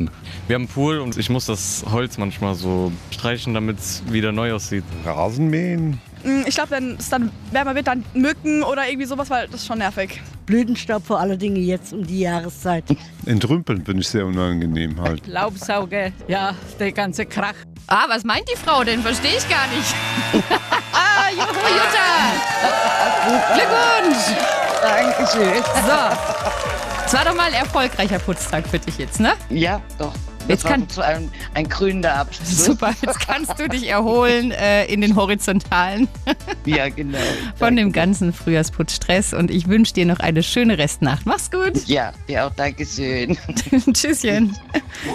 müssen. Wir haben einen Pool und ich muss das Holz manchmal so streichen, damit es wieder neu aussieht. Rasenmähen. Ich glaube, wenn es dann wärmer wird, dann Mücken oder irgendwie sowas, weil das ist schon nervig. Blütenstaub vor allen Dingen jetzt um die Jahreszeit. Entrümpeln finde ich sehr unangenehm halt. Laubsauger, ja, der ganze Krach. Ah, was meint die Frau denn? Verstehe ich gar nicht. Juhu, Jutta! Glückwunsch! Dankeschön. So, es war doch mal ein erfolgreicher Putztag für dich jetzt, ne? Ja, doch. Jetzt Das war kann- so ein krönender Abschluss. Super, jetzt kannst du dich erholen in den Horizontalen Ja, genau. von dem ganzen Frühjahrsputzstress und ich wünsche dir noch eine schöne Restnacht. Mach's gut. Ja, dir auch Dankeschön. Tschüsschen.